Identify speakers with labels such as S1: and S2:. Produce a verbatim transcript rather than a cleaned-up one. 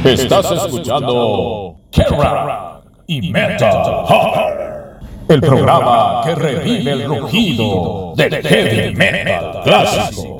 S1: Estás escuchando Kerrang y Metal Hammer, el programa que revive el rugido del heavy metal clásico.